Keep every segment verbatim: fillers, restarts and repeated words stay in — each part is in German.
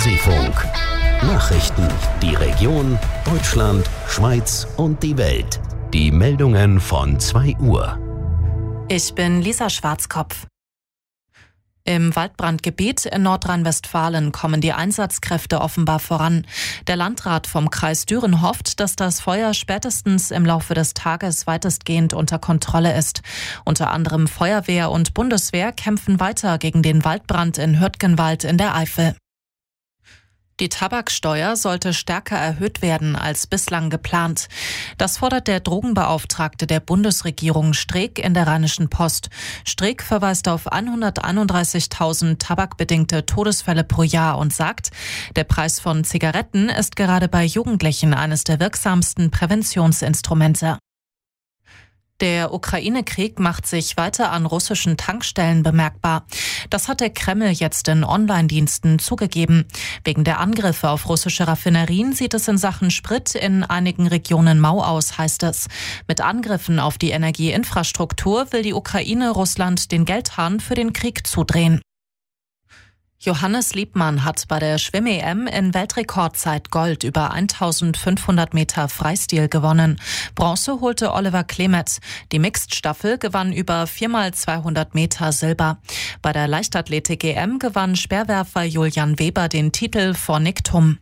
Seefunk. Nachrichten, die Region, Deutschland, Schweiz und die Welt. Die Meldungen von zwei Uhr. Ich bin Lisa Schwarzkopf. Im Waldbrandgebiet in Nordrhein-Westfalen kommen die Einsatzkräfte offenbar voran. Der Landrat vom Kreis Düren hofft, dass das Feuer spätestens im Laufe des Tages weitestgehend unter Kontrolle ist. Unter anderem Feuerwehr und Bundeswehr kämpfen weiter gegen den Waldbrand in Hürtgenwald in der Eifel. Die Tabaksteuer sollte stärker erhöht werden als bislang geplant. Das fordert der Drogenbeauftragte der Bundesregierung Streeck in der Rheinischen Post. Streeck verweist auf hunderteinunddreißigtausend tabakbedingte Todesfälle pro Jahr und sagt, der Preis von Zigaretten ist gerade bei Jugendlichen eines der wirksamsten Präventionsinstrumente. Der Ukraine-Krieg macht sich weiter an russischen Tankstellen bemerkbar. Das hat der Kreml jetzt in Online-Diensten zugegeben. Wegen der Angriffe auf russische Raffinerien sieht es in Sachen Sprit in einigen Regionen mau aus, heißt es. Mit Angriffen auf die Energieinfrastruktur will die Ukraine Russland den Geldhahn für den Krieg zudrehen. Johannes Liebmann hat bei der Schwimm-E M in Weltrekordzeit Gold über eintausendfünfhundert Meter Freistil gewonnen. Bronze holte Oliver Klemetz. Die Mixed-Staffel gewann über vier mal zweihundert Meter Silber. Bei der Leichtathletik-E M gewann Speerwerfer Julian Weber den Titel vor Nick Thum.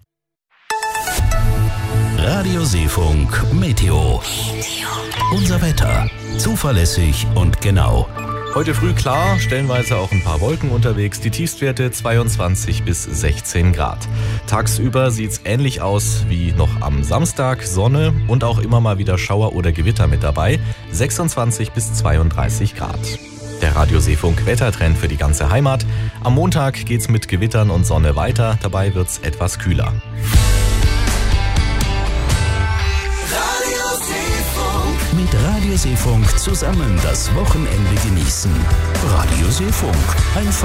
Radio Seefunk Meteo. Unser Wetter. Zuverlässig und genau. Heute früh klar, stellenweise auch ein paar Wolken unterwegs, die Tiefstwerte zweiundzwanzig bis sechzehn Grad. Tagsüber sieht's ähnlich aus wie noch am Samstag, Sonne und auch immer mal wieder Schauer oder Gewitter mit dabei, sechsundzwanzig bis zweiunddreißig Grad. Der Radio Seefunk Wettertrend für die ganze Heimat. Am Montag geht's mit Gewittern und Sonne weiter, dabei wird's etwas kühler. Mit Radio Seefunk zusammen das Wochenende genießen. Radio Seefunk. Ein